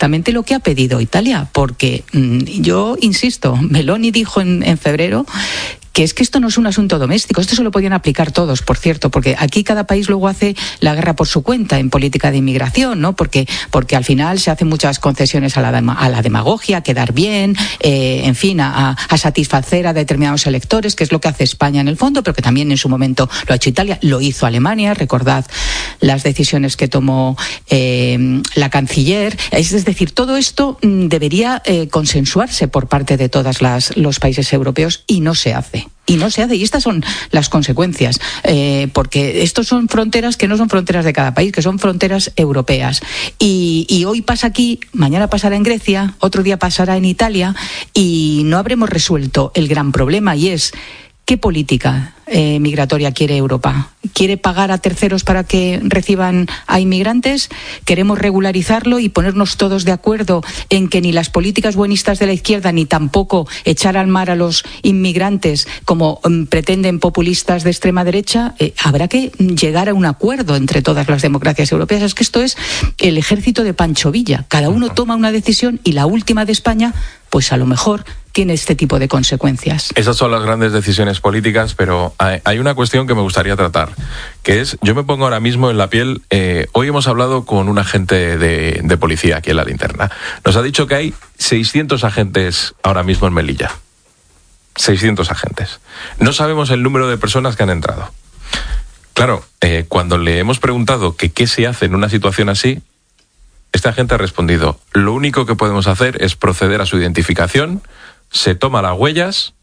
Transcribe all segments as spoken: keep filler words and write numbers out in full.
exactamente lo que ha pedido Italia, porque mmm, yo insisto, Meloni dijo en, en febrero que es que esto no es un asunto doméstico, esto se lo podían aplicar todos, por cierto, porque aquí cada país luego hace la guerra por su cuenta en política de inmigración, ¿no? Porque, porque al final se hacen muchas concesiones a la, a la demagogia, a quedar bien, eh, en fin, a, a satisfacer a determinados electores, que es lo que hace España en el fondo, pero que también en su momento lo ha hecho Italia, lo hizo Alemania, recordad las decisiones que tomó eh, la canciller. Es, es decir, todo esto mm, debería eh, consensuarse por parte de todos los países europeos y no se hace. Y no se hace, y estas son las consecuencias, eh, porque estos son fronteras que no son fronteras de cada país, que son fronteras europeas. Y, y hoy pasa aquí, mañana pasará en Grecia, otro día pasará en Italia, y no habremos resuelto el gran problema, y es ¿qué política eh, migratoria quiere Europa? ¿Quiere pagar a terceros para que reciban a inmigrantes? ¿Queremos regularizarlo y ponernos todos de acuerdo en que ni las políticas buenistas de la izquierda ni tampoco echar al mar a los inmigrantes como um, pretenden populistas de extrema derecha? Eh, habrá que llegar a un acuerdo entre todas las democracias europeas. Es que esto es el ejército de Pancho Villa. Cada uno toma una decisión y la última de España, pues a lo mejor tiene este tipo de consecuencias. Esas son las grandes decisiones políticas, pero hay, hay una cuestión que me gustaría tratar, que es, yo me pongo ahora mismo en la piel, eh, hoy hemos hablado con un agente de, de policía aquí en La Linterna. Nos ha dicho que hay seiscientos agentes ahora mismo en Melilla. seiscientos agentes. No sabemos el número de personas que han entrado. Claro, eh, cuando le hemos preguntado que qué se hace en una situación así, este agente ha respondido, lo único que podemos hacer es proceder a su identificación, se toma las huellas,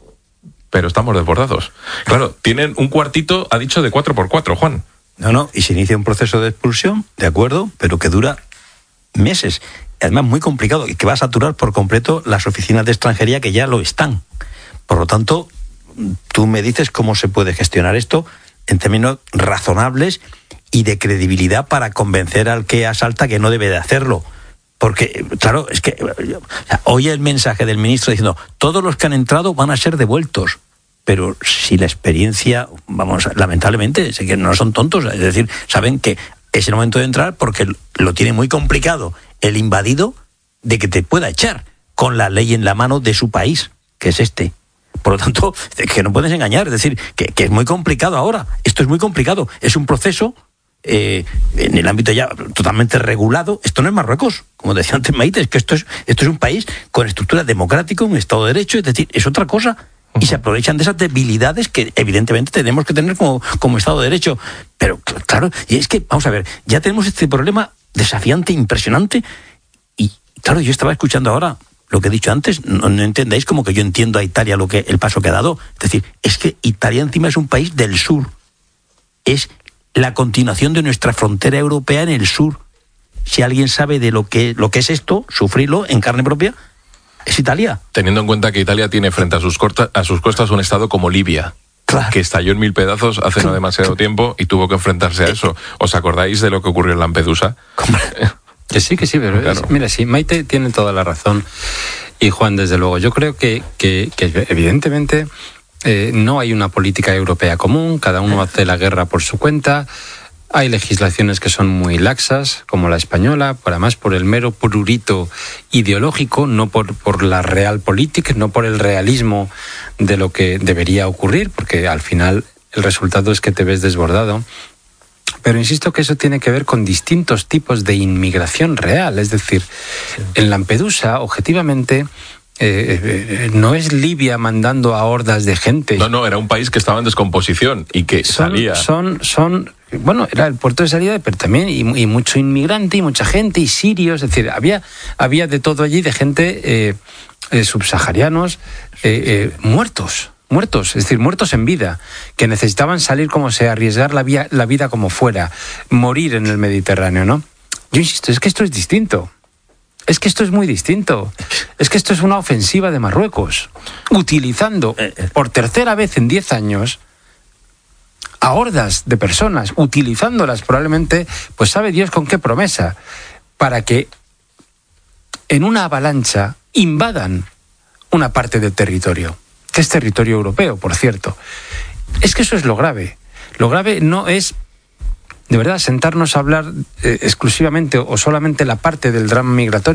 pero estamos desbordados. Claro, tienen un cuartito, ha dicho, de cuatro por cuatro, Juan. No, no, y se inicia un proceso de expulsión, de acuerdo, pero que dura meses. Además, muy complicado, y que va a saturar por completo las oficinas de extranjería que ya lo están. Por lo tanto, tú me dices cómo se puede gestionar esto en términos razonables y de credibilidad para convencer al que asalta que no debe de hacerlo. Porque, claro, es que o sea, oye el mensaje del ministro diciendo todos los que han entrado van a ser devueltos. Pero si la experiencia, vamos, lamentablemente, sé que no son tontos, es decir, saben que es el momento de entrar porque lo tiene muy complicado el invadido de que te pueda echar con la ley en la mano de su país, que es este. Por lo tanto, que no puedes engañar, es decir, que, que es muy complicado ahora. Esto es muy complicado. Es un proceso Eh, en el ámbito ya totalmente regulado. Esto no es Marruecos, como decía antes Maite, es que esto es, esto es un país con estructura democrática, un Estado de Derecho, es decir, es otra cosa, y se aprovechan de esas debilidades que evidentemente tenemos que tener como, como Estado de Derecho. Pero claro, y es que, vamos a ver, ya tenemos este problema desafiante, impresionante, y claro, yo estaba escuchando ahora lo que he dicho antes, no, no entendáis como que yo entiendo a Italia lo que el paso que ha dado, es decir, es que Italia encima es un país del sur, es la continuación de nuestra frontera europea en el sur. Si alguien sabe de lo que, lo que es esto, sufrirlo en carne propia, es Italia. Teniendo en cuenta que Italia tiene frente a sus, corta, a sus costas un estado como Libia, claro, que estalló en mil pedazos hace claro, no demasiado claro. tiempo y tuvo que enfrentarse a eso. ¿Os acordáis de lo que ocurrió en Lampedusa? Que sí, que sí, pero claro. es, mira, sí, Maite tiene toda la razón y Juan, desde luego. Yo creo que, que, que evidentemente Eh, no hay una política europea común, cada uno hace la guerra por su cuenta, hay legislaciones que son muy laxas, como la española, además por el mero prurito ideológico, no por, por la realpolitik, no por el realismo de lo que debería ocurrir, porque al final el resultado es que te ves desbordado. Pero insisto que eso tiene que ver con distintos tipos de inmigración real, es decir, sí. en Lampedusa, objetivamente, Eh, eh, no es Libia mandando a hordas de gente. No, no, era un país que estaba en descomposición y que son, salía. Son, son, bueno, era el puerto de salida, pero también y, y mucho inmigrante y mucha gente y sirios, es decir, había, había de todo allí, de gente eh, eh, subsaharianos eh, eh, muertos. Muertos, es decir, muertos en vida, que necesitaban salir como sea, arriesgar la, vía, la vida como fuera, morir en el Mediterráneo, ¿no? Yo insisto, es que esto es distinto. Es que esto es muy distinto. Es que esto es una ofensiva de Marruecos, utilizando por tercera vez en diez años a hordas de personas, utilizándolas probablemente, pues sabe Dios con qué promesa, para que en una avalancha invadan una parte del territorio, que es territorio europeo, por cierto. Es que eso es lo grave. Lo grave no es, de verdad, sentarnos a hablar eh, exclusivamente o solamente la parte del drama migratorio.